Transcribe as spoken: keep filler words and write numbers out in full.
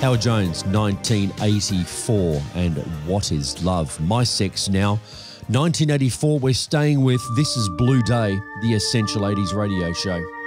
Howard Jones, nineteen eighty-four, and What Is Love? My Sex Now. nineteen eighty-four, we're staying with This Is Blue Day, the Essential eighties radio show.